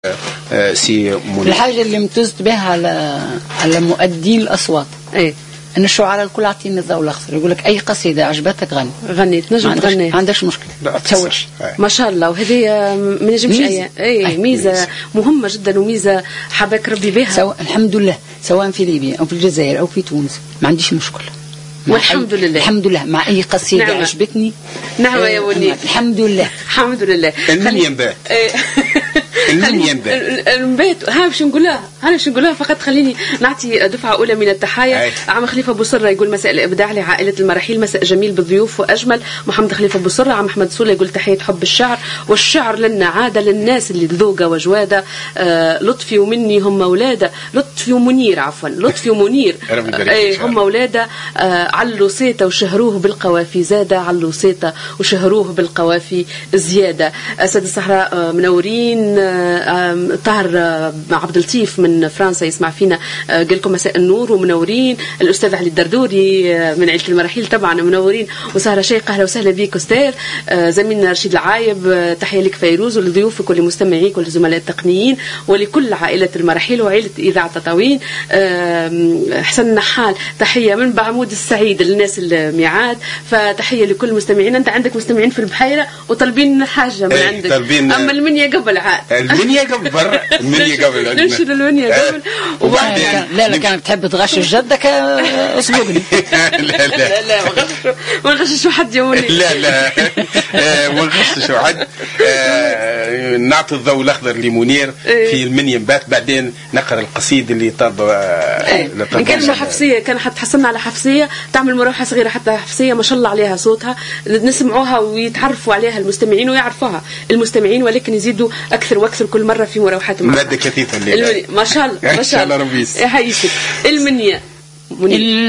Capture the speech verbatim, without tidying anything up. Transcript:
سي منير. الحاجة اللي امتزت بها على على مؤدين الأصوات ايه ان الشعراء الكل عاطين الضوء الاخضر، يقول لك اي قصيده عجبتك غني غنيت نجم تغني، ما عندكش مشكله لا تسويش. ما شاء الله. وهذه ما نجمش اي اي ميزه مهمه جدا وميزه حباك ربي بها. سواء الحمد لله سواء في ليبيا او في الجزائر او في تونس ما عنديش مشكله والحمد لله. الحمد لله مع اي قصيده نعمة. عجبتني نعمه يا وليد الحمد لله الحمد لله. المن ينبات المن ينبات المبات ها باش نقولها انا باش نقولها فقط. خليني نعطي دفعه اولى من التحايا. عم خليفه بوصره يقول مساء الابداع لعائله المراحيل، مساء جميل بالضيوف واجمل. محمد خليفه بوصره. عم احمد سوله يقول تحيه حب الشعر، والشعر لنا عاده للناس اللي ذوقه وجواده. آه لطفي ومني هم اولاده، لطفي ومنير عفوا لطفي ومنير اي هم اولاده. آه علوا صيته وشهروه بالقوافي زاده، علوا صيته وشهروه بالقوافي زياده. اسد الصحراء آه منورين. آه طاهر آه عبد اللطيف من فرنسا يسمع فينا، آه قال لكم مساء النور ومنورين. الاستاذ علي الدردوري آه من عيله المراحيل طبعا منورين. وسهره شيقه اهلا وسهلا بك استاذ. آه زميلنا رشيد العايب آه تحيه لك فيروز ولضيوفك ولمستمعيك ولزملاء التقنيين ولكل عائله المراحيل وعائله اذاعه تطاوين. آه حسن النحال تحيه من بعمود السعيد للناس الميعاد، فتحيه لكل مستمعين. انت عندك مستمعين في البحيره وطالبين حاجه من عندك، اما المنيا قبل عاد المنيا قبل برا المنيا قبل ننشر المنيا قبل. وبعدين لا لا كانت تحب تغشش جدك اسبقني. لا لا لا ما نغششوا حد يا وليد. لا لا ما نغششوا حد. نعطي الضوء الاخضر لمنير في المنيا نبات، بعدين نقرا القصيده اللي طالبه. ان كان حفصيه كان حتحصلنا على حفصيه تعمل مروحه صغيره، حتى حفصيه ما شاء الله عليها صوتها نسمعوها ويتعرفوا عليها المستمعين ويعرفوها المستمعين، ولكن يزيدوا اكثر واكثر كل مره في مروحات ماده كثيفه الليله ما شاء الله ما شاء الله. ربي يحييك. المنيا